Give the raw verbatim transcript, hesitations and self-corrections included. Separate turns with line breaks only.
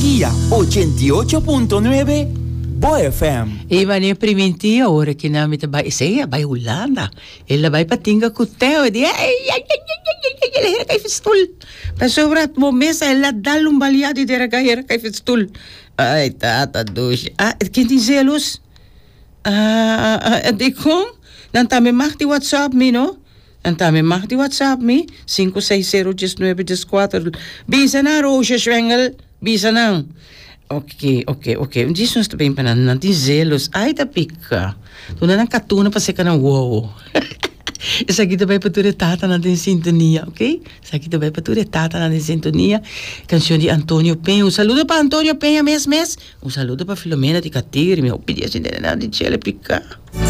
Sintonia ochenta y ocho punto nueve Boa F M.
E wanneer primentia ora que na met by sei by Holanda. Ela vai patinga kuteo di ai ai ai ai ai kai fistul. Pa sobra momesa ela dal um baliado de rega hier kai fistul. Ai tata dus. Ah, kind die zelos. Ah, de kom. Dan ta me mag die WhatsApp me no. Dan ta me mag die WhatsApp me cinco seis zero nove quatro. Bisa na roosje zwengel. Bisa na. Ok, ok, ok. Diz nos também para não dizer los. Ai da pica. Tu não catuna para secar na uou. Isso aqui também para tu retata na sintonia, ok? Isso aqui também para tu retata na sintonia. Canção de Antônio Penha. Um saludo para Antônio Penha mes mes. Um saludo para Filomena de Catiri. Meu pedi assim de nada de tchele pica.